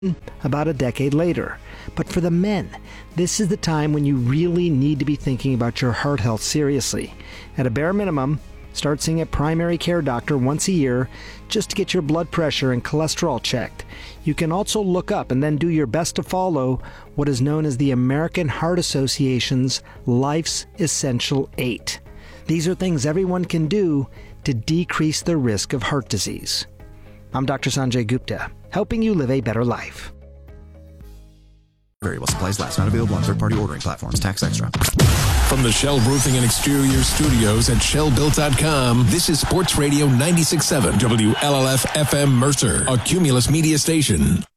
about a decade later. But for the men, this is the time when you really need to be thinking about your heart health seriously. At a bare minimum, start seeing a primary care doctor once a year just to get your blood pressure and cholesterol checked. You can also look up and then do your best to follow what is known as the American Heart Association's Life's Essential 8. These are things everyone can do to decrease the risk of heart disease. I'm Dr. Sanjay Gupta, helping you live a better life. Variable supplies last. Not available on third-party ordering platforms. Tax extra. From the Shell Roofing and Exterior Studios at ShellBuilt.com, this is Sports Radio 96.7 WLLF FM Mercer, a Cumulus media station.